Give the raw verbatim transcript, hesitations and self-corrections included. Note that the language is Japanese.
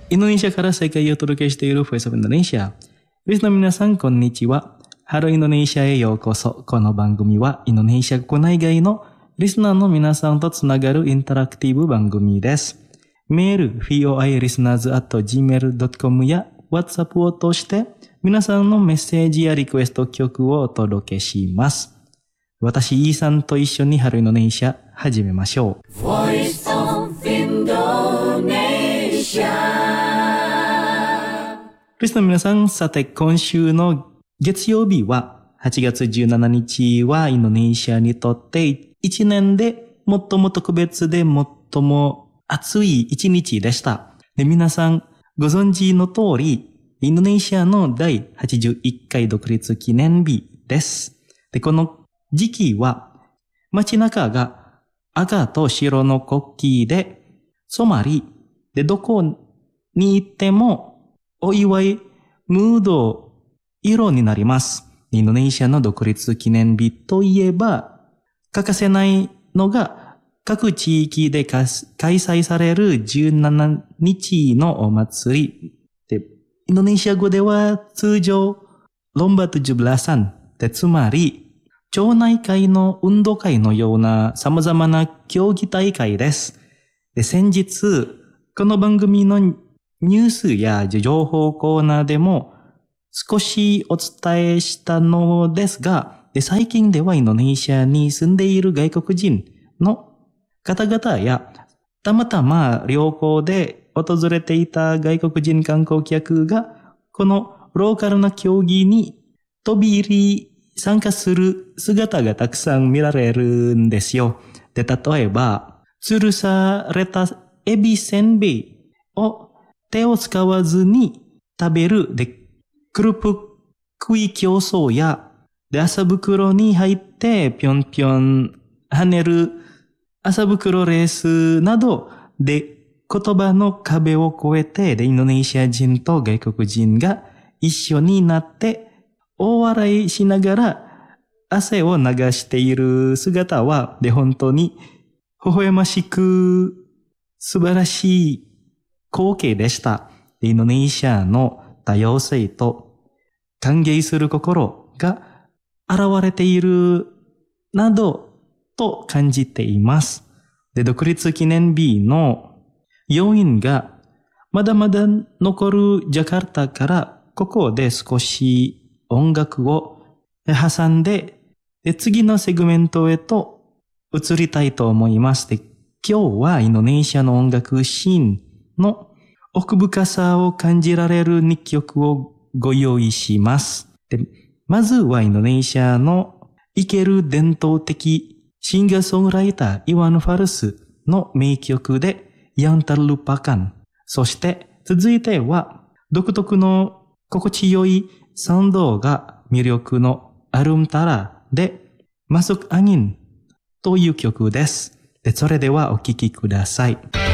インドネシアから世界へお届けしている Voice of Indonesia。リスナーの皆さん、こんにちは。ハローインドネシアへようこそ。この番組はインドネシア国内外のリスナーの皆さんとつながるインタラクティブ番組です。メール、フィーオーアイリスナーズアットジーメールドットコム や WhatsApp を通して皆さんのメッセージやリクエスト曲をお届けします。私、イーさんと一緒にハローインドネシア始めましょう。Voice of Indonesia。リスナーの皆さん、さて今週の月曜日ははちがつじゅうしちにちはインドネシアにとって一年で最も特別で最も暑い一日でした。で、皆さんご存知の通り、インドネシアのだいはちじゅういっかい独立記念日です。で、この時期は街中が赤と白の国旗で染まり、で、どこに行ってもお祝いムード色になります。インドネシアの独立記念日といえば欠かせないのが各地域で開催されるじゅうしちにちのお祭りで、インドネシア語では通常ロンバトゥジュブラサンで、つまり町内会の運動会のような様々な競技大会です。で、先日この番組のニュースや情報コーナーでも少しお伝えしたのですが、で、最近ではインドネシアに住んでいる外国人の方々や、たまたま旅行で訪れていた外国人観光客が、このローカルな競技に飛び入り参加する姿がたくさん見られるんですよ。で、例えば、吊るされたエビせんべいを手を使わずに食べる、で、クルプ食い競争や、で、麻袋に入ってぴょんぴょん跳ねる麻袋レースなどで、言葉の壁を越えて、で、インドネシア人と外国人が一緒になって大笑いしながら汗を流している姿は、で、本当に微笑ましく素晴らしい光景でした。インドネシアの多様性と歓迎する心が現れているなどと感じています。で、独立記念日の要因がまだまだ残るジャカルタからここで少し音楽を挟んで、で、次のセグメントへと移りたいと思います。で、今日はインドネシアの音楽シーンの奥深さを感じられるにきょくをご用意します。で、まずはインドネシアの生ける伝統的シンガーソングライターイワン・ファルスの名曲でYang Terlupakan。そして続いては独特の心地よいサウンドが魅力のアルムタラでMasuk Anginという曲です。で、それではお聴きください。